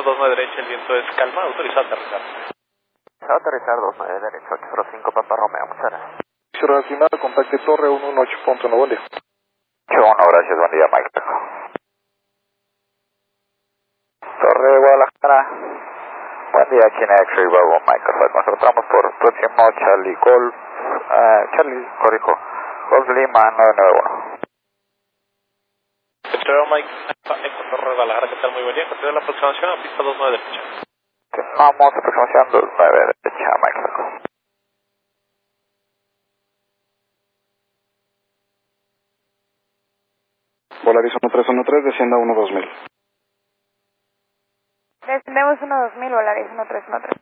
29 derecha, el viento es calma, autorizado a aterrizar. Autorizar 29 derecha, 805 Papa Romeo, muchas gracias. Ciudad estimada, contacte Torre 118.1, buen día. 81, gracias, buen día, Mike. Torre de Guadalajara. Buen día, China X-Ray Bravo, Mike. Nos encontramos por próximo Charlie Golf, Charlie, corrijo, Golf Lima 991. Estoy Mike, en Torre de Guadalajara, ¿qué tal? Muy buen día. Continúa la aproximación a pista 29 derecha. Continuamos aproximación 29 derecha, Mike. Volaris 1313, descienda 12000. Descendemos 12000, Volaris 1313.